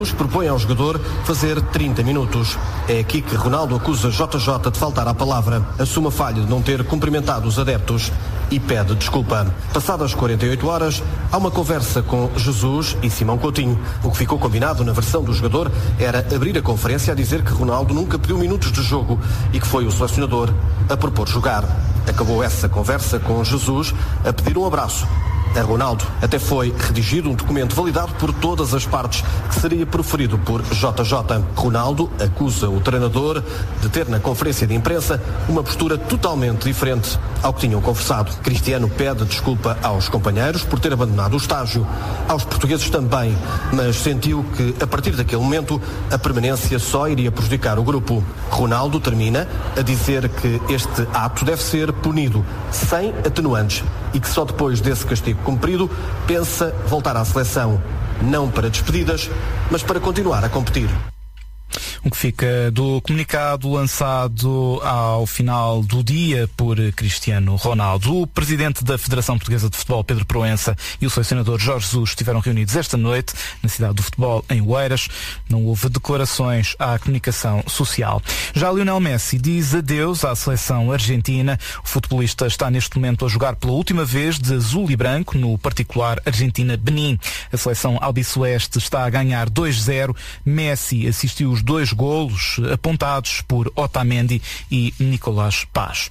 propõe ao jogador fazer 30 minutos. É aqui que Ronaldo acusa JJ de faltar à palavra, assume a falha de não ter cumprimentado os adeptos e pede desculpa. Passadas 48 horas, há uma conversa com Jesus e Simão Coutinho. O que ficou combinado na versão do jogador era abrir a conferência a dizer que Ronaldo nunca pediu minutos de jogo e que foi o selecionador a propor jogar. Acabou essa conversa com Jesus a pedir um abraço a Ronaldo. Até foi redigido um documento validado por todas as partes que seria proferido por JJ. Ronaldo acusa o treinador de ter na conferência de imprensa uma postura totalmente diferente ao que tinham conversado. Cristiano pede desculpa aos companheiros por ter abandonado o estágio, aos portugueses também, mas sentiu que a partir daquele momento a permanência só iria prejudicar o grupo. Ronaldo termina a dizer que este ato deve ser punido sem atenuantes e que só depois desse castigo cumprido pensa voltar à seleção, não para despedidas, mas para continuar a competir. O que fica do comunicado lançado ao final do dia por Cristiano Ronaldo. O presidente da Federação Portuguesa de Futebol, Pedro Proença, e o selecionador Jorge Jesus estiveram reunidos esta noite na cidade do futebol, em Oeiras. Não houve declarações à comunicação social. Já Lionel Messi diz adeus à seleção argentina. O futebolista está neste momento a jogar pela última vez de azul e branco no particular Argentina-Benin. A seleção albiceleste está a ganhar 2-0. Messi assistiu os 2 golos apontados por Otamendi e Nicolás Paz.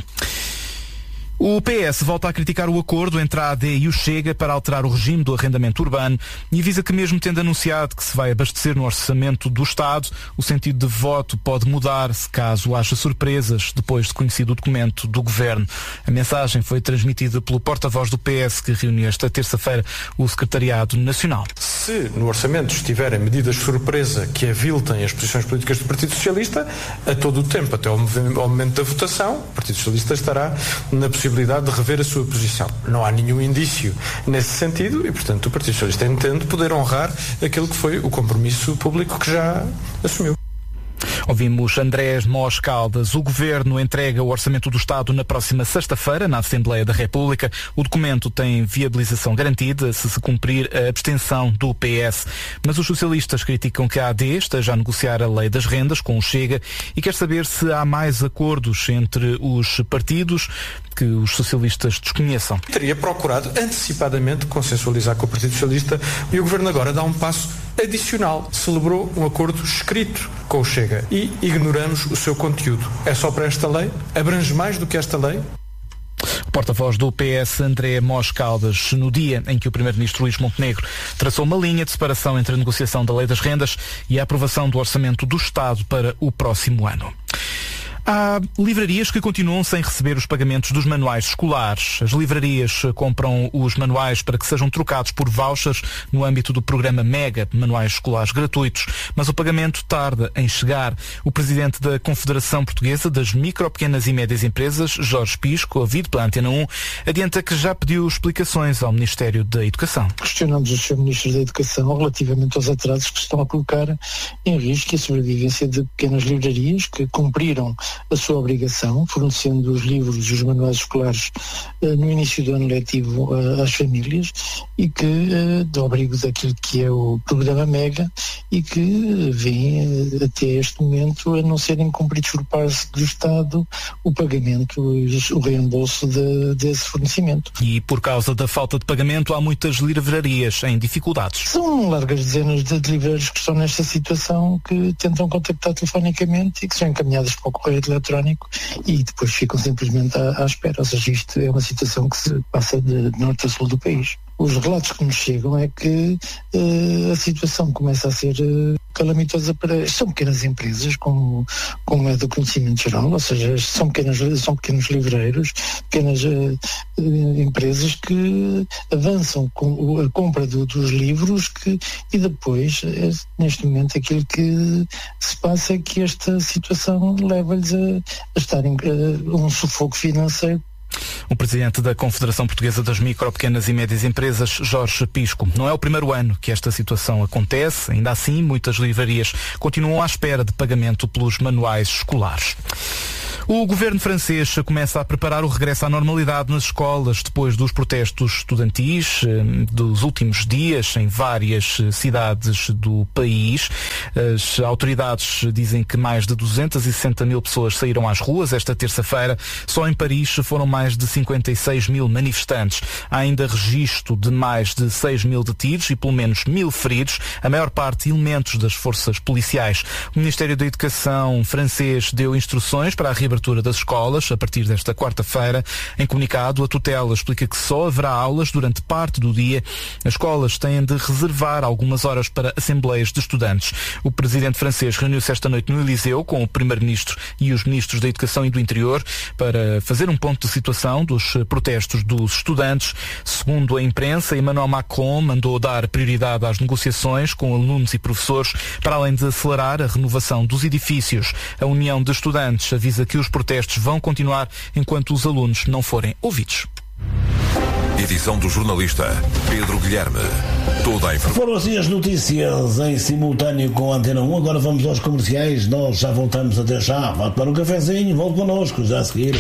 O PS volta a criticar o acordo entre a AD e o Chega para alterar o regime do arrendamento urbano e avisa que, mesmo tendo anunciado que se vai abastecer no orçamento do Estado, o sentido de voto pode mudar-se caso haja surpresas depois de conhecido o documento do Governo. A mensagem foi transmitida pelo porta-voz do PS, que reuniu esta terça-feira o Secretariado Nacional. Se no orçamento estiverem medidas de surpresa que aviltem as posições políticas do Partido Socialista, a todo o tempo, até ao momento da votação, o Partido Socialista estará na possibilidade de rever a sua posição. Não há nenhum indício nesse sentido e, portanto, o Partido Socialista entende poder honrar aquele que foi o compromisso público que já assumiu. Ouvimos Andrés Mós Caldas. O Governo entrega o Orçamento do Estado na próxima sexta-feira na Assembleia da República. O documento tem viabilização garantida se cumprir a abstenção do PS. Mas os socialistas criticam que a AD esteja a negociar a lei das rendas com o Chega e quer saber se há mais acordos entre os partidos que os socialistas desconheçam. Teria procurado antecipadamente consensualizar com o Partido Socialista e o Governo agora dá um passo adicional. Celebrou um acordo escrito com o Chega e ignoramos o seu conteúdo. É só para esta lei? Abrange mais do que esta lei? O porta-voz do PS, André Mós Caldas, no dia em que o primeiro-ministro Luís Montenegro traçou uma linha de separação entre a negociação da lei das rendas e a aprovação do orçamento do Estado para o próximo ano. Há livrarias que continuam sem receber os pagamentos dos manuais escolares. As livrarias compram os manuais para que sejam trocados por vouchers no âmbito do programa MEGA, manuais escolares gratuitos, mas o pagamento tarda em chegar. O presidente da Confederação Portuguesa das Micro, Pequenas e Médias Empresas, Jorge Pisco, ouvido pela Antena 1, adianta que já pediu explicações ao Ministério da Educação. Questionamos o Sr. Ministro da Educação relativamente aos atrasos que estão a colocar em risco a sobrevivência de pequenas livrarias que cumpriram a sua obrigação, fornecendo os livros e os manuais escolares no início do ano letivo às famílias e que, do abrigo daquilo que é o programa MEGA e que vem até este momento a não serem cumpridos por parte do Estado o pagamento, o reembolso desse fornecimento. E por causa da falta de pagamento há muitas livrarias em dificuldades. São largas dezenas de livreiros que estão nesta situação que tentam contactar telefonicamente e que são encaminhadas para o correio eletrónico e depois ficam simplesmente à espera. Ou seja, isto é uma situação que se passa de norte a sul do país. Os relatos que nos chegam é que a situação começa a ser calamitosa para... São pequenas empresas, como é do conhecimento geral, ou seja, são pequenos livreiros, pequenas empresas que avançam com a compra dos livros e depois, neste momento, aquilo que se passa é que esta situação leva-lhes a estarem um sufoco financeiro. O presidente da Confederação Portuguesa das Micro, Pequenas e Médias Empresas, Jorge Pisco. Não é o primeiro ano que esta situação acontece. Ainda assim, muitas livrarias continuam à espera de pagamento pelos manuais escolares. O governo francês começa a preparar o regresso à normalidade nas escolas depois dos protestos estudantis dos últimos dias em várias cidades do país. As autoridades dizem que mais de 260 mil pessoas saíram às ruas esta terça-feira. Só em Paris foram mais de 56 mil manifestantes. Há ainda registro de mais de 6 mil detidos e pelo menos 1.000 feridos, a maior parte elementos das forças policiais. O Ministério da Educação francês deu instruções para a reabertura das escolas a partir desta quarta-feira. Em comunicado, a tutela explica que só haverá aulas durante parte do dia. As escolas têm de reservar algumas horas para assembleias de estudantes. O presidente francês reuniu-se esta noite no Eliseu com o primeiro-ministro e os ministros da Educação e do Interior para fazer um ponto de situação dos protestos dos estudantes. Segundo a imprensa, Emmanuel Macron mandou dar prioridade às negociações com alunos e professores, para além de acelerar a renovação dos edifícios. A União de Estudantes avisa que os protestos vão continuar enquanto os alunos não forem ouvidos. Edição do jornalista Pedro Guilherme. Toda a informação. Foram assim as notícias em simultâneo com a Antena 1. Agora vamos aos comerciais. Nós já voltamos até já. Vá para um cafezinho, volte connosco já a seguir.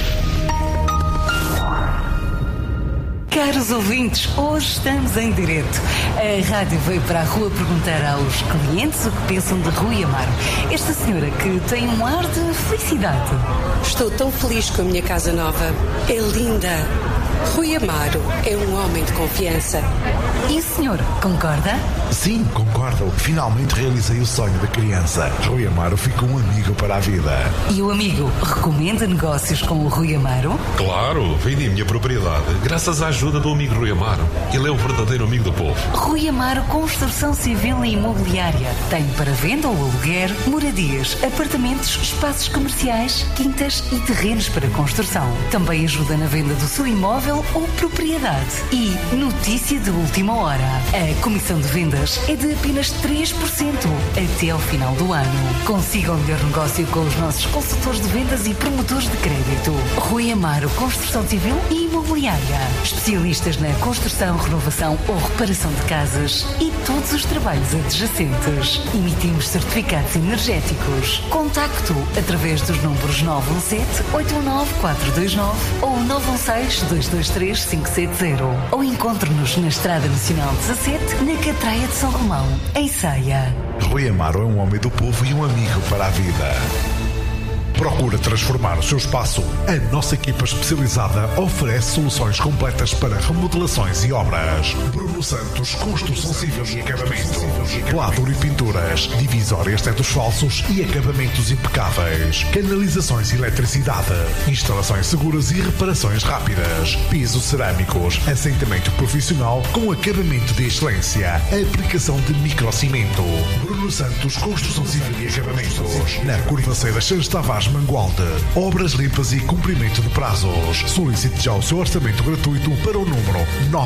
Caros ouvintes, hoje estamos em direto. A rádio veio para a rua perguntar aos clientes o que pensam de Rui Amaro. Esta senhora que tem um ar de felicidade. Estou tão feliz com a minha casa nova. É linda. Rui Amaro é um homem de confiança. E o senhor, concorda? Sim, concordo. Finalmente realizei o sonho da criança. Rui Amaro ficou um amigo para a vida. E o amigo recomenda negócios com o Rui Amaro? Claro, vendi a minha propriedade graças à ajuda do amigo Rui Amaro. Ele é o verdadeiro amigo do povo. Rui Amaro Construção Civil e Imobiliária. Tem para venda ou aluguer moradias, apartamentos, espaços comerciais, quintas e terrenos para construção. Também ajuda na venda do seu imóvel ou propriedade. E notícia de última hora. A comissão de vendas é de apenas 3% até ao final do ano. Consiga o melhor negócio com os nossos consultores de vendas e promotores de crédito. Rui Amaro Construção Civil e Imobiliária. Especialistas na construção, renovação ou reparação de casas e todos os trabalhos adjacentes. Emitimos certificados energéticos. Contacto através dos números 917-819-429 ou 916-223-570. Ou encontre-nos na Estrada Nacional 17, na Catraia de São Romão, em Ceia. Rui Amaro é um homem do povo e um amigo para a vida. Procura transformar o seu espaço. A nossa equipa especializada oferece soluções completas para remodelações e obras. Bruno Santos, Construção Civil e Acabamento. Pladur e pinturas, divisórias tetos falsos e acabamentos impecáveis. Canalizações e eletricidade. Instalações seguras e reparações rápidas. Pisos cerâmicos, assentamento profissional com acabamento de excelência. Aplicação de microcimento. Bruno Santos, Construção Civil e Acabamentos. Na Curvaceira Santos Tavares Mangualde. Obras limpas e cumprimento de prazos. Solicite já o seu orçamento gratuito para o número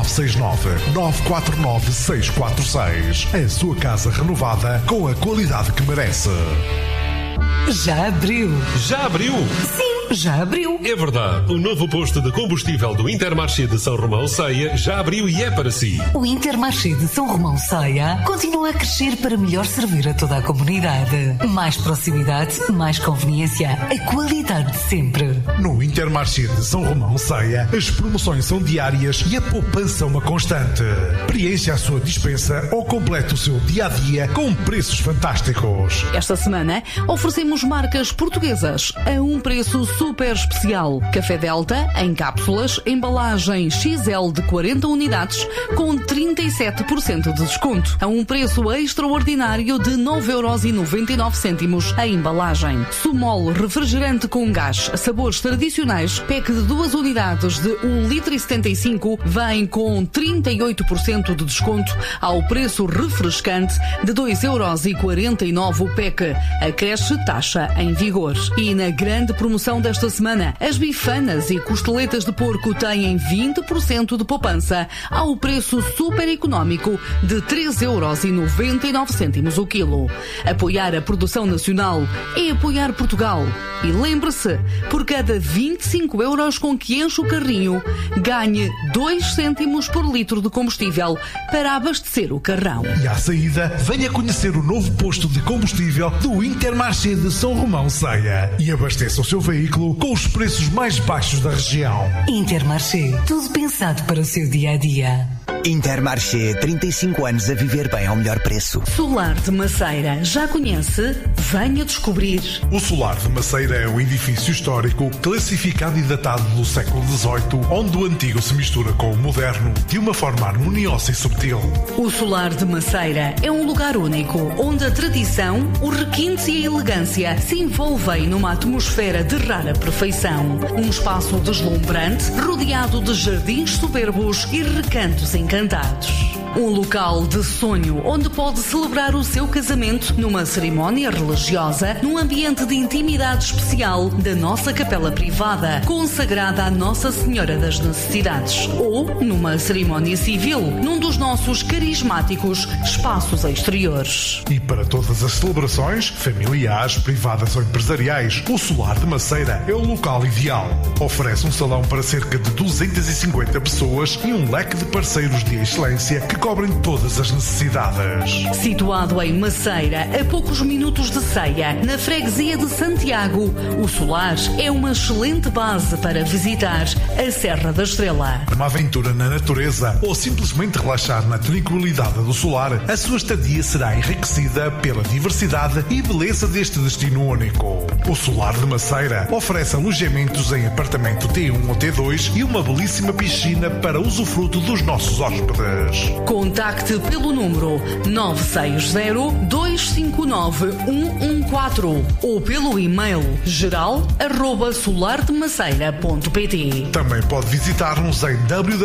969-949-646. A sua casa renovada com a qualidade que merece. Já abriu? Já abriu? Sim, já abriu. É verdade. O novo posto de combustível do Intermarché de São Romão Ceia já abriu e é para si. O Intermarché de São Romão Ceia continua a crescer para melhor servir a toda a comunidade. Mais proximidade, mais conveniência. A qualidade de sempre. No Intermarché de São Romão Ceia, as promoções são diárias e a poupança uma constante. Preencha a sua dispensa ou complete o seu dia-a-dia com preços fantásticos. Esta semana oferecemos marcas portuguesas a um preço super especial. Café Delta em cápsulas, embalagem XL de 40 unidades com 37% de desconto. A um preço extraordinário de 9,99€ a embalagem. Sumol refrigerante com gás, sabores tradicionais, pack de 2 unidades de 1,75 litro, vem com 38% de desconto ao preço refrescante de 2,49€ o pack. Acresce taxa em vigor. E na grande promoção desta semana, as bifanas e costeletas de porco têm 20% de poupança ao preço super económico de 3,99€ o quilo. Apoiar a produção nacional é apoiar Portugal. E lembre-se, por cada 25€ com que enche o carrinho, ganhe 2 cêntimos por litro de combustível para abastecer o carrão. E à saída, venha conhecer o novo posto de combustível do Intermarché de São Romão Ceia e abasteça o seu veículo ciclo com os preços mais baixos da região. Intermarché, tudo pensado para o seu dia-a-dia. Intermarché, 35 anos a viver bem ao melhor preço. Solar de Maceira, já conhece? Venha descobrir. O Solar de Maceira é um edifício histórico classificado e datado do século XVIII, onde o antigo se mistura com o moderno de uma forma harmoniosa e subtil. O Solar de Maceira é um lugar único, onde a tradição, o requinte e a elegância se envolvem numa atmosfera de rara perfeição. Um espaço deslumbrante, rodeado de jardins soberbos e recantos encantados. Um local de sonho onde pode celebrar o seu casamento numa cerimónia religiosa, num ambiente de intimidade especial da nossa capela privada, consagrada à Nossa Senhora das Necessidades, ou numa cerimónia civil, num dos nossos carismáticos espaços exteriores. E para todas as celebrações, familiares, privadas ou empresariais, o Solar de Maceira é o local ideal. Oferece um salão para cerca de 250 pessoas e um leque de parceiros de excelência que cobrem todas as necessidades. Situado em Maceira, a poucos minutos de Ceia, na freguesia de Santiago, o Solar é uma excelente base para visitar a Serra da Estrela. Uma aventura na natureza ou simplesmente relaxar na tranquilidade do Solar, a sua estadia será enriquecida pela diversidade e beleza deste destino único. O Solar de Maceira oferece alojamentos em apartamento T1 ou T2 e uma belíssima piscina para usufruto dos nossos hóspedes. Contacte pelo número 960-259-114 ou pelo e-mail geral@solardemaceira.pt. Também pode visitar-nos em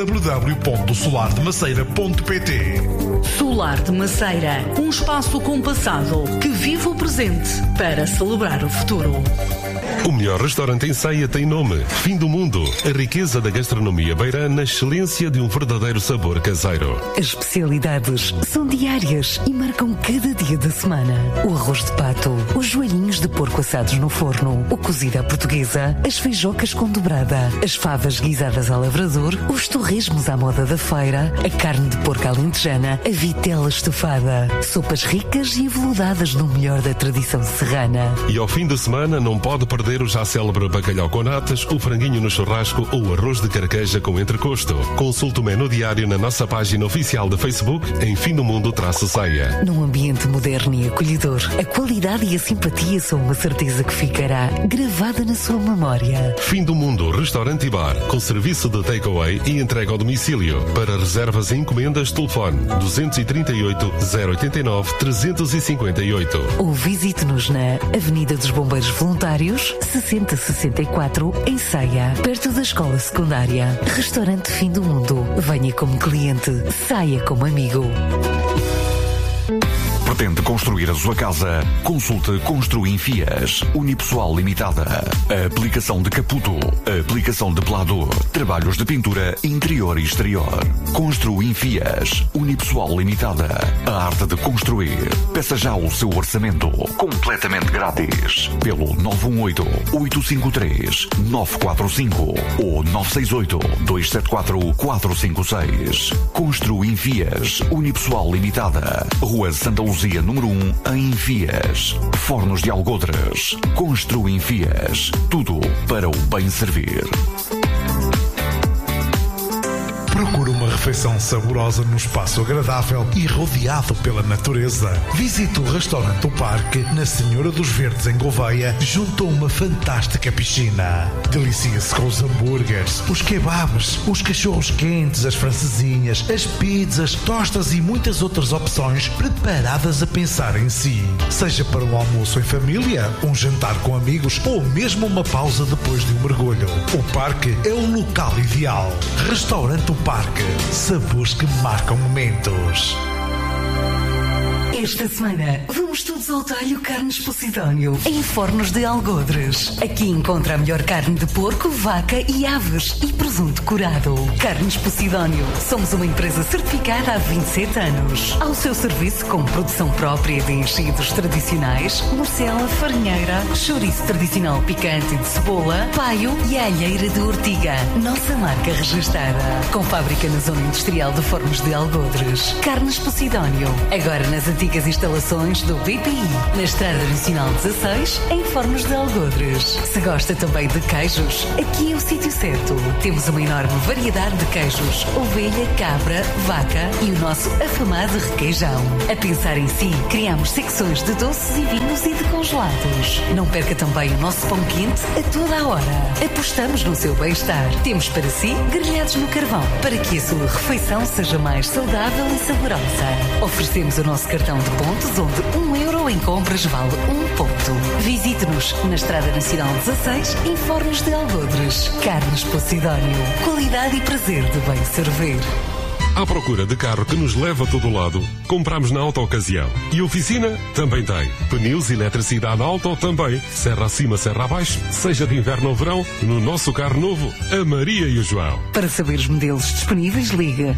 www.solardemaceira.pt. Solar de Maceira, um espaço compassado que vive o presente para celebrar o futuro. O melhor restaurante em Ceia tem nome: Fim do Mundo. A riqueza da gastronomia beira na excelência de um verdadeiro sabor caseiro. As especialidades são diárias e marcam cada dia da semana. O arroz de pato, os joelhinhos de porco assados no forno, o cozido à portuguesa, as feijocas com dobrada, as favas guisadas a lavrador, os torresmos à moda da feira, a carne de porco alentejana, a vitela estufada, sopas ricas e aveludadas no melhor da tradição serrana. E ao fim de semana não pode perder o já célebre bacalhau com natas, o franguinho no churrasco ou o arroz de carqueja com entrecosto. Consulte o menu diário na nossa página oficial de Facebook em Fim do Mundo-Ceia. Num ambiente moderno e acolhedor, a qualidade e a simpatia são uma certeza que ficará gravada na sua memória. Fim do Mundo Restaurante e Bar, com serviço de takeaway e entrega ao domicílio. Para reservas e encomendas, telefone 238 089 358. Ou visite-nos na Avenida dos Bombeiros Voluntários, 6064, em Ceia, perto da escola secundária. Restaurante Fim do Mundo. Venha como cliente, saia como amigo. Pretende construir a sua casa? Consulte Construinfias, Unipessoal Limitada. A aplicação de caputo, a aplicação de pelador, trabalhos de pintura interior e exterior. Construinfias, Unipessoal Limitada. A arte de construir. Peça já o seu orçamento, completamente grátis, pelo 918-853-945 ou 968-274-456. Construinfias, Unipessoal Limitada. Rua Santa Luzia, número 1, em Fias. Fornos de Algodres. Construinfias. Tudo para o bem servir. Procura uma refeição saborosa num espaço agradável e rodeado pela natureza. Visite o restaurante O Parque, na Senhora dos Verdes, em Gouveia, junto a uma fantástica piscina. Delicie-se com os hambúrgueres, os kebabs, os cachorros quentes, as francesinhas, as pizzas, tostas e muitas outras opções preparadas a pensar em si. Seja para um almoço em família, um jantar com amigos ou mesmo uma pausa depois de um mergulho. O Parque é o local ideal. Restaurante O Parque. Sabores que marcam momentos. Esta semana vamos todos ao talho Carnes Posidónio, em Fornos de Algodres. Aqui encontra a melhor carne de porco, vaca e aves e presunto curado. Carnes Posidónio. Somos uma empresa certificada há 27 anos. Ao seu serviço com produção própria de enchidos tradicionais, morcela, farinheira, chouriço tradicional picante de cebola, paio e alheira de ortiga. Nossa marca registrada. Com fábrica na zona industrial de Fornos de Algodres. Carnes Posidónio. Agora nas antigas únicas instalações do BPI, na Estrada Nacional 16, em Fornos de Algodres. Se gosta também de queijos, aqui é o sítio certo. Temos uma enorme variedade de queijos: ovelha, cabra, vaca e o nosso afamado requeijão. A pensar em si, criamos secções de doces e vinhos e de congelados. Não perca também o nosso pão quente a toda a hora. Apostamos no seu bem-estar. Temos para si grelhados no carvão, para que a sua refeição seja mais saudável e saborosa. Oferecemos o nosso cartão de pontos, onde €1 em compras vale 1 ponto. Visite-nos na Estrada Nacional 16, em Fornos de Algodres. Carnes Posidónio. Qualidade e prazer de bem servir. À procura de carro que nos leva a todo lado, compramos na Auto Ocasião. E oficina também tem. Pneus e eletricidade Auto também. Serra acima, serra abaixo, seja de inverno ou verão, no nosso carro novo, a Maria e o João. Para saber os modelos disponíveis, liga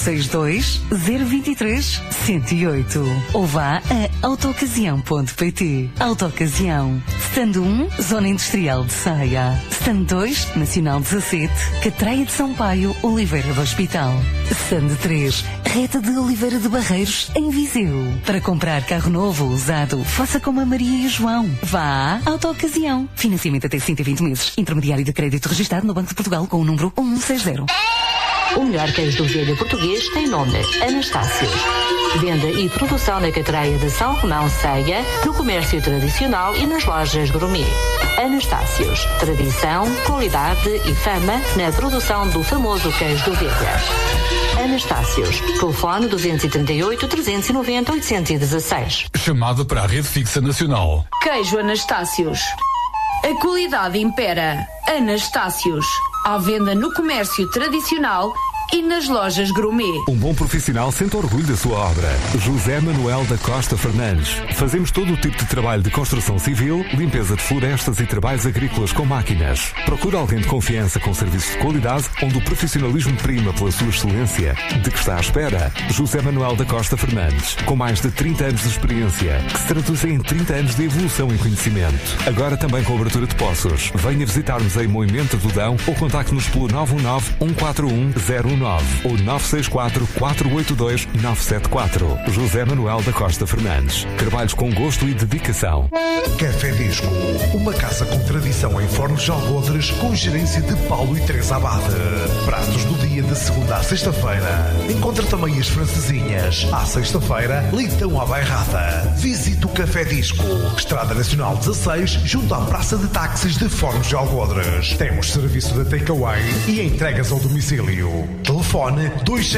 962 023 108 ou vá a autoocasião.pt. Autoocasião. Stand 1, Zona Industrial de Saia. Stand 2, Nacional 17, Catraia de Sampaio, Oliveira do Hospital. Stand 3, Reta de Oliveira de Barreiros, em Viseu. Para comprar carro novo ou usado, faça como a Maria e o João. Vá à Autoocasião. Financiamento até 120 meses. Intermediário de crédito registado no Banco de Portugal com o número 1160. O melhor queijo do velho português tem nome: Anastácios. Venda e produção na Catraia de São Romão Ceia, no comércio tradicional e nas lojas gourmet. Anastácios. Tradição, qualidade e fama na produção do famoso queijo do Velha. Anastácios. Telefone 238 390 816. Chamada para a rede fixa nacional. Queijo Anastácios. A qualidade impera. Anastácios. À venda no comércio tradicional e nas lojas gourmet. Um bom profissional sente orgulho da sua obra. José Manuel da Costa Fernandes. Fazemos todo o tipo de trabalho de construção civil, limpeza de florestas e trabalhos agrícolas com máquinas. Procura alguém de confiança com serviços de qualidade, onde o profissionalismo prima pela sua excelência. De que está à espera? José Manuel da Costa Fernandes, com mais de 30 anos de experiência, que se traduzem em 30 anos de evolução e conhecimento. Agora também com abertura de poços. Venha visitar-nos em Moimenta do Dão ou contacte-nos pelo 919 141 019 ou 964 482 974. José Manuel da Costa Fernandes. Trabalhos com gosto e dedicação. Café Disco, uma casa com tradição em Fornos de Algodres, com gerência de Paulo e Teresa Abade. Pratos do dia de segunda à sexta-feira. Encontra também as francesinhas. À sexta-feira, leitão à bairrada. Visite o Café Disco, Estrada Nacional 16, junto à Praça de Táxis de Fornos de Algodres. Temos serviço de takeaway e entregas ao domicílio. Telefone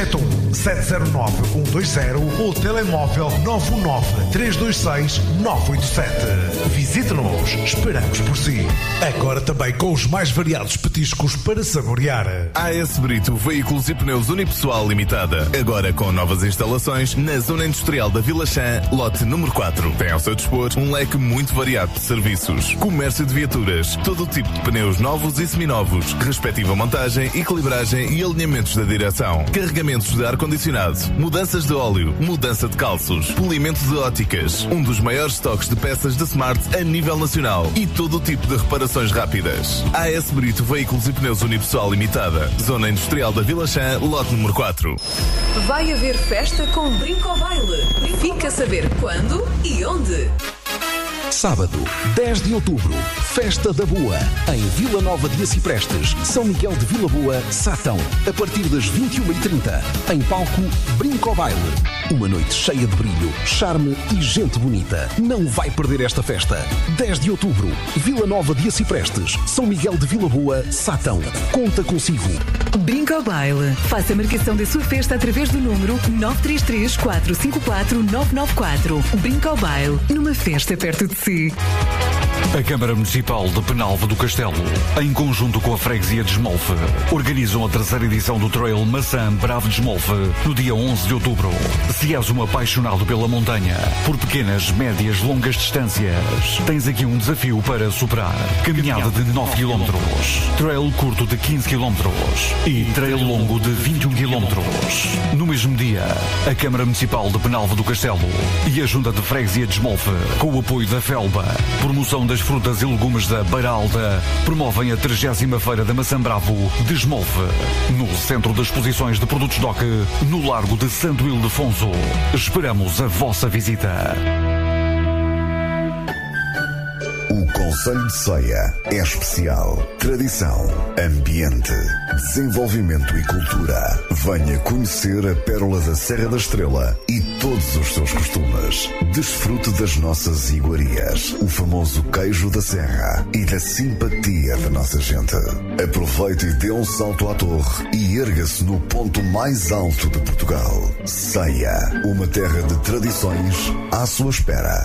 271-709-120 ou telemóvel 919-326-987. Visite-nos, esperamos por si. Agora também com os mais variados petiscos para saborear. AS Brito Veículos e Pneus Unipessoal Limitada. Agora com novas instalações na Zona Industrial da Vila Chã, lote número 4. Tem ao seu dispor um leque muito variado de serviços. Comércio de viaturas, todo o tipo de pneus novos e seminovos, respectiva montagem, equilibragem e alinhamentos da direção, carregamentos de ar-condicionado, mudanças de óleo, mudança de calços, polimento de óticas, um dos maiores estoques de peças de Smart a nível nacional e todo o tipo de reparações rápidas. AS Brito Veículos e Pneus Unipessoal Limitada, Zona Industrial da Vila Chã, lote número 4. Vai haver festa com Brinco ao Baile. Fica a saber quando e onde. Sábado, 10 de outubro, Festa da Boa, em Vila Nova de Aciprestes, São Miguel de Vila Boa, Sátão, a partir das 21h30. Em palco, Brinco ao Baile. Uma noite cheia de brilho, charme e gente bonita. Não vai perder esta festa. 10 de outubro, Vila Nova de Aciprestes, São Miguel de Vila Boa, Sátão. Conta consigo. Brinco ao Baile. Faça a marcação da sua festa através do número 933 454 994. Brinco ao Baile, numa festa perto de si. A Câmara Municipal de Penalva do Castelo, em conjunto com a Freguesia de Esmolfe, organizam a terceira edição do Trail Maçã Bravo de Esmolfe, no dia 11 de outubro. Se és um apaixonado pela montanha, por pequenas, médias, longas distâncias, tens aqui um desafio para superar. Caminhada de 9 km, trail curto de 15 km e trail longo de 21 km. No mesmo dia, a Câmara Municipal de Penalva do Castelo e a Junta de Freguesia de Esmolfe, com o apoio da FELBA, promoção das das frutas e legumes da Beira Alta promovem a 30ª Feira da Maçã Bravo Desmolve, no Centro de Exposições de Produtos DOC, no Largo de Santo Ildefonso. Esperamos a vossa visita. O Concelho de Ceia é especial. Tradição, ambiente, desenvolvimento e cultura. Venha conhecer a pérola da Serra da Estrela e todos os seus costumes. Desfrute das nossas iguarias, o famoso queijo da serra e da simpatia da nossa gente. Aproveite e dê um salto à torre e erga-se no ponto mais alto de Portugal. Ceia, uma terra de tradições à sua espera.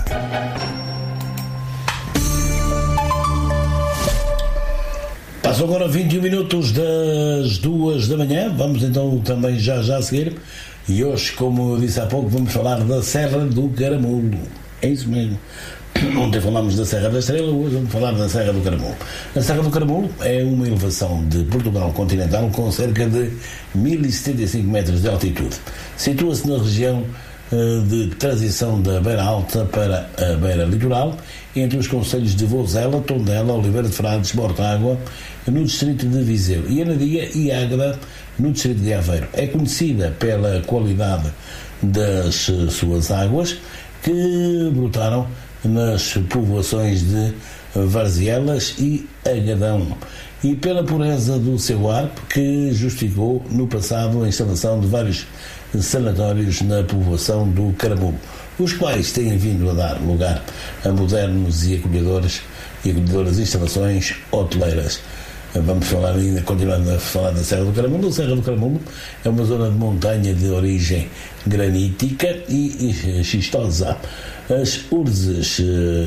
Passam agora 21 minutos das 2 da manhã. Vamos então também já a seguir. E hoje, como eu disse há pouco, vamos falar da Serra do Caramulo. É isso mesmo. Ontem falámos da Serra da Estrela, hoje vamos falar da Serra do Caramulo. A Serra do Caramulo é uma elevação de Portugal continental com cerca de 1075 metros de altitude. Situa-se na região de transição da Beira Alta para a Beira Litoral, entre os concelhos de Vozela, Tondela, Oliveira de Frades, Mortágua, no distrito de Viseu, e Anadia e Águeda, no distrito de Aveiro. É conhecida pela qualidade das suas águas, que brotaram nas povoações de Varzielas e Agadão, e pela pureza do seu ar, que justificou no passado a instalação de vários sanatórios na povoação do Caramulo, os quais têm vindo a dar lugar a modernos e acolhedoras instalações hoteleiras. Vamos falar ainda, continuando a falar da Serra do Caramulo. A Serra do Caramulo é uma zona de montanha de origem granítica e xistosa. As urzes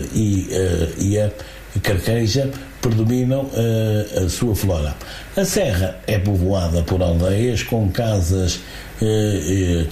e a carqueja predominam a sua flora. A serra é povoada por aldeias com casas e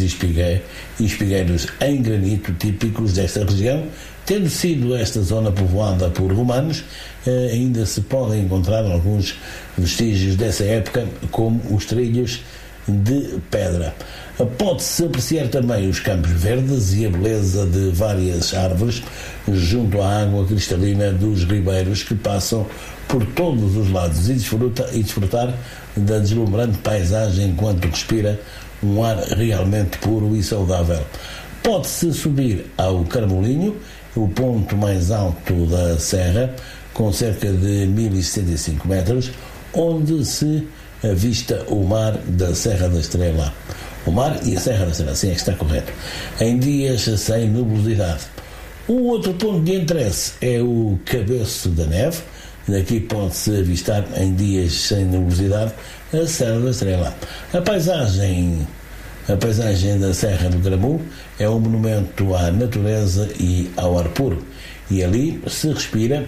espigueiros em granito típicos desta região. Tendo sido esta zona povoada por romanos, ainda se podem encontrar alguns vestígios dessa época, como os trilhos de pedra. Pode-se apreciar também os campos verdes e a beleza de várias árvores junto à água cristalina dos ribeiros que passam por todos os lados e desfrutar da deslumbrante paisagem enquanto respira um ar realmente puro e saudável. Pode-se subir ao Caramulinho, o ponto mais alto da serra, com cerca de 1075 metros, onde se avista o mar da Serra da Estrela. O mar e a Serra da Estrela, sim, é que está correto, em dias sem nubosidade. Um outro ponto de interesse é o Cabeço da Neve. Daqui pode-se avistar em dias sem nubosidade a Serra da Estrela. A paisagem da Serra do Caramulo é um monumento à natureza e ao ar puro, e ali se respira,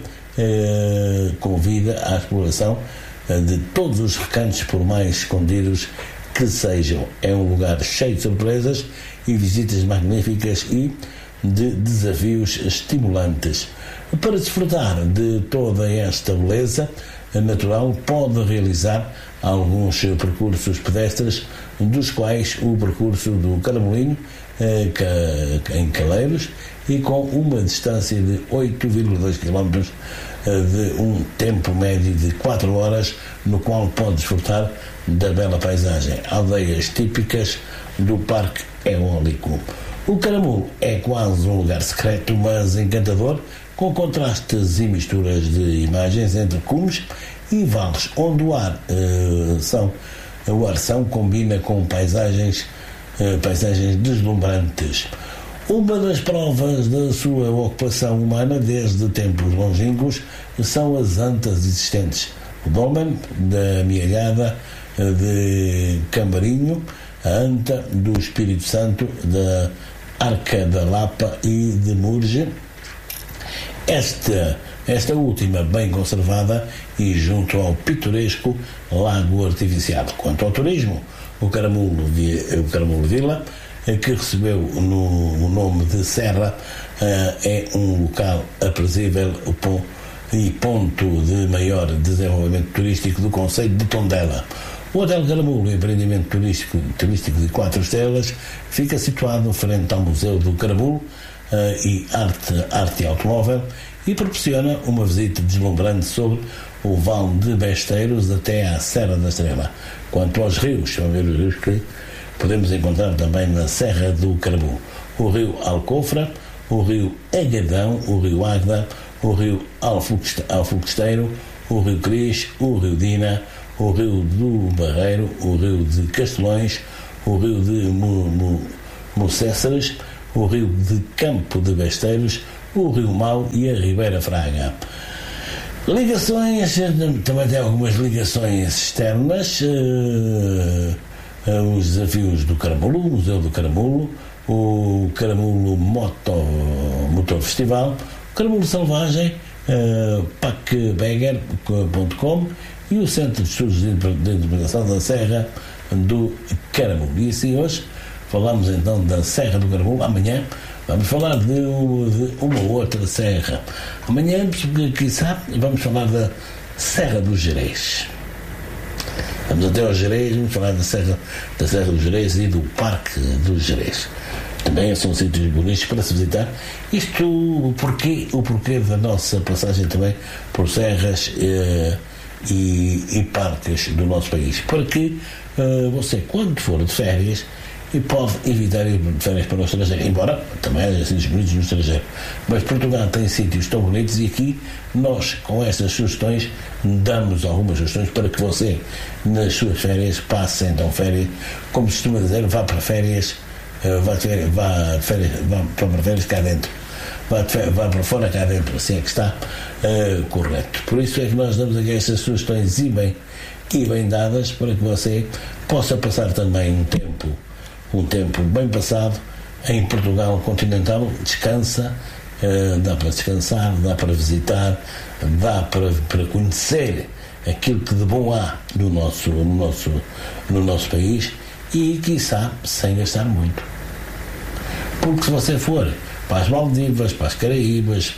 convida à exploração de todos os recantos, por mais escondidos que sejam. É um lugar cheio de surpresas e visitas magníficas e de desafios estimulantes. Para desfrutar de toda esta beleza natural, pode realizar alguns percursos pedestres, dos quais o percurso do Caramulinho, em Caleiros, e com uma distância de 8,2 km, de um tempo médio de 4 horas, no qual pode desfrutar da bela paisagem. Aldeias típicas do Parque Eólico. O Caramulo é quase um lugar secreto, mas encantador, com contrastes e misturas de imagens entre cumes e vales, onde o ar combina com paisagens deslumbrantes. Uma das provas da sua ocupação humana desde tempos longínquos são as antas existentes. O dolmen da Amealhada de Cambarinho, a anta do Espírito Santo, da Arca da Lapa e de Murge. Esta última bem conservada e junto ao pitoresco Lago Artificial. Quanto ao turismo, o Caramulo Vila, que recebeu o nome de Serra, é um local aprazível e ponto de maior desenvolvimento turístico do concelho de Tondela. O Hotel Caramulo, empreendimento turístico de 4 estrelas, fica situado frente ao Museu do Caramulo, e arte automóvel, e proporciona uma visita deslumbrante sobre o Vale de Besteiros até à Serra da Estrela. Quanto aos rios, são os rios que podemos encontrar também na Serra do Carabu: o rio Alcofra, o rio Agadão, o rio Águeda, o rio Alfugesteiro, o rio Cris, o rio Dina, o rio do Barreiro, o rio de Castelões, o rio de Mocésares, o rio de Campo de Besteiros, o rio Mau e a Ribeira Fraga. Ligações, também tem algumas ligações externas, os desafios do Caramulo, o Museu do Caramulo, o Caramulo Motor Festival, o Caramulo Selvagem, pacbegger.com e o Centro de Estudos de Interpretação da Serra do Caramulo. E assim hoje falamos então da Serra do Caramulo. Amanhã vamos falar de uma outra serra. Amanhã, quizá, vamos falar da Serra do Gerês. Vamos até ao Gerês, vamos falar da Serra do Gerês e do Parque do Gerês. Também são sítios bonitos para se visitar. Isto, o porquê da nossa passagem também por serras e parques do nosso país. Para que você, quando for de férias, e pode evitar ir de férias para o estrangeiro, embora também haja sítios bonitos no estrangeiro. Mas Portugal tem sítios tão bonitos, e aqui nós, com estas sugestões, damos algumas sugestões para que você, nas suas férias, passe então férias, como se costuma dizer, vá para férias, vá para férias cá dentro, vá para fora cá dentro, assim é que está correto. Por isso é que nós damos aqui estas sugestões e bem dadas, para que você possa passar também um tempo bem passado em Portugal continental. Descansa, dá para descansar, dá para visitar, dá para conhecer aquilo que de bom há no nosso país, e quiçá sem gastar muito. Porque se você for para as Maldivas, para as Caraíbas,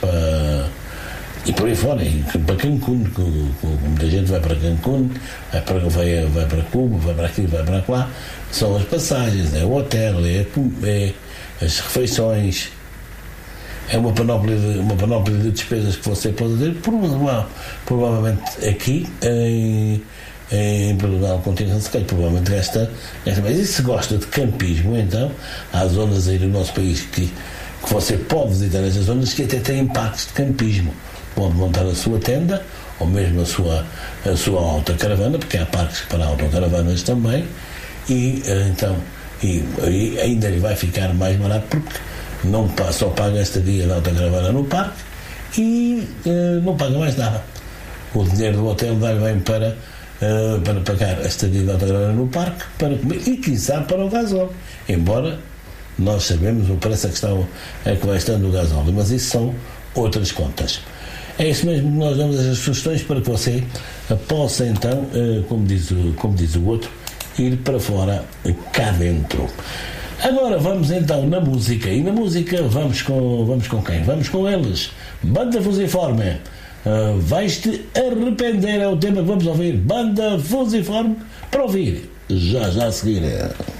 e por aí fora, e para Cancún, muita gente vai para Cancún, vai para Cuba, vai para aqui, vai para lá, são as passagens, é o hotel, é as refeições, é uma panóplia de despesas que você pode ter. Provavelmente aqui em Portugal continental, se calhar provavelmente gasta mais. E se gosta de campismo, então há zonas aí no nosso país que você pode visitar, essas zonas que até têm parques de campismo. Pode montar a sua tenda, ou mesmo a sua autocaravana, porque há parques para autocaravanas também, e ainda lhe vai ficar mais barato, porque não só paga esta dia da autocaravana no parque e não paga mais nada. O dinheiro do hotel dá-lhe bem para pagar esta dia da autocaravana no parque, para comer e quiçá para o gasóleo, embora nós sabemos o preço que vai estando o gasóleo, mas isso são outras contas. É isso mesmo que nós damos as sugestões para que você possa então, como diz o outro, ir para fora cá dentro. Agora vamos então na música, e na música vamos com quem? Vamos com eles, Banda Fusiforme. Vais-te arrepender, é o tema que vamos ouvir. Banda Fusiforme, para ouvir já a seguir.